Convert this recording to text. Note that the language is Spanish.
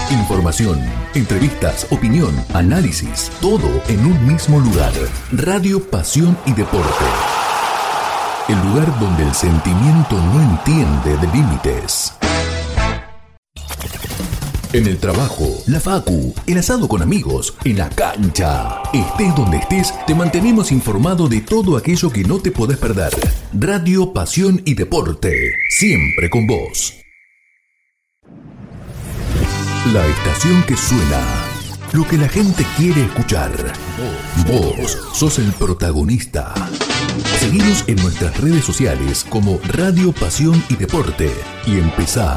Información, entrevistas, opinión, análisis, todo en un mismo lugar. Radio Pasión y Deporte. El lugar donde el sentimiento no entiende de límites. En el trabajo, la facu, el asado con amigos, en la cancha. Estés donde estés, te mantenemos informado de todo aquello que no te podés perder. Radio Pasión y Deporte, siempre con vos. La estación que suena, lo que la gente quiere escuchar. Vos sos el protagonista. Seguinos en nuestras redes sociales como Radio Pasión y Deporte y empezá